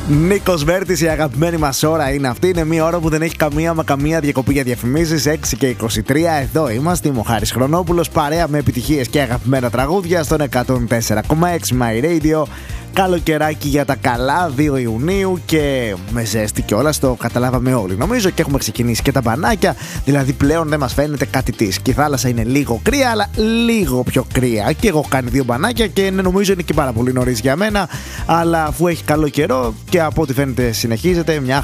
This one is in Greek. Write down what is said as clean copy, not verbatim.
Νίκος Βέρτης, η αγαπημένη μας ώρα είναι αυτή. Είναι μια ώρα που δεν έχει καμία διακοπή για διαφημίσεις. 6 και 23. Εδώ είμαστε. Είμαι ο Χάρης Χρονόπουλος. Παρέα με επιτυχίες και αγαπημένα τραγούδια στον 104,6 My Radio. Καλοκαιράκι για τα καλά, 2 Ιουνίου και με ζέστη κιόλας, το καταλάβαμε όλοι νομίζω και έχουμε ξεκινήσει και τα μπανάκια. Δηλαδή πλέον δεν μας φαίνεται κάτι της. Και η θάλασσα είναι λίγο κρύα, αλλά λίγο πιο κρύα. Και εγώ έχω κάνει 2 μπανάκια και νομίζω είναι και πάρα πολύ νωρίς για μένα. Αλλά αφού έχει καλό καιρό και από ό,τι φαίνεται συνεχίζεται, μια